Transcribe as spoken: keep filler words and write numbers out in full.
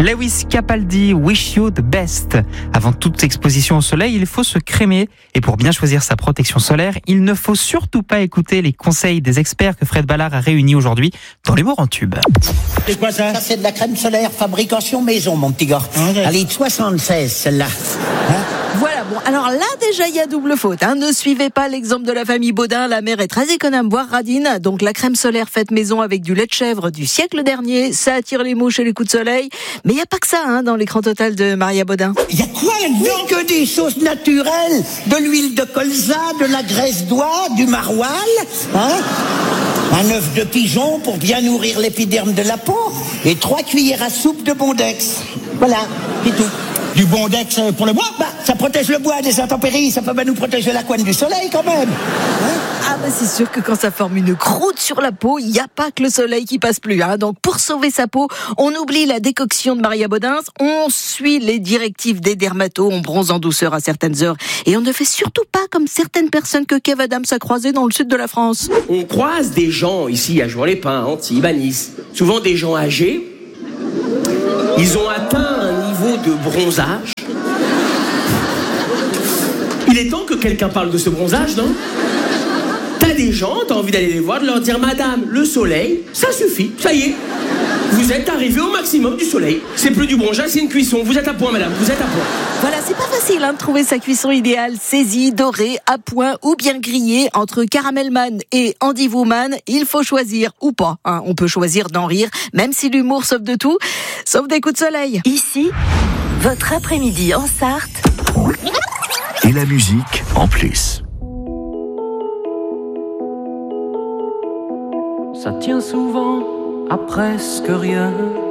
Lewis Capaldi, Wish You the Best. Avant toute exposition au soleil, il faut se crémer. Et pour bien choisir sa protection solaire, il ne faut surtout pas écouter les conseils des experts que Fred Ballard a réunis aujourd'hui dans l'humour en tube. C'est quoi ça? Ça, c'est de la crème solaire fabrication maison, mon petit gars. Okay. Elle est soixante-seize, celle-là. Hein? Voilà, bon, alors là, déjà, il y a double faute. Hein. Ne suivez pas l'exemple de la famille Baudin. La mère est très économe, voire radine. Donc, la crème solaire faite maison avec du lait de chèvre du siècle dernier, ça attire les mouches et les coups de soleil. Mais il n'y a pas que ça, hein, dans l'écran total de Maria Baudin. Il y a quoi là-dedans? Que des choses naturelles. De l'huile de colza, de la graisse d'oie, du maroilles, hein? Un œuf de pigeon pour bien nourrir l'épiderme de la peau. Et trois cuillères à soupe de Bondex. Voilà, c'est tout. Du Bondex pour le bois? Bah, ça protège le bois des intempéries, ça peut bien nous protéger la couenne du soleil quand même. Hein? Ah bah c'est sûr que quand ça forme une croûte sur la peau, il n'y a pas que le soleil qui passe plus. Hein. Donc pour sauver sa peau, on oublie la décoction de Maria Baudin, on suit les directives des dermatos, on bronze en douceur à certaines heures. Et on ne fait surtout pas comme certaines personnes que Kev Adams a croisées dans le sud de la France. On croise des gens ici à Jouan-les-Pins, Antibes, à Nice, souvent des gens âgés. Ils ont atteint un niveau de bronzage. Il est temps que quelqu'un parle de ce bronzage, non? T'as des gens, t'as envie d'aller les voir, de leur dire « Madame, le soleil, ça suffit, ça y est. Vous êtes arrivé au maximum du soleil. C'est plus du bronzage, c'est une cuisson. Vous êtes à point, madame, vous êtes à point. » Voilà, c'est pas facile hein, de trouver sa cuisson idéale. Saisie, dorée, à point ou bien grillée. Entre Caramelman et Andy Woman, il faut choisir ou pas. Hein. On peut choisir d'en rire, même si l'humour sauve de tout, sauf des coups de soleil. Ici, votre après-midi en Sarthe. Et la musique en plus. Ça tient souvent à presque rien.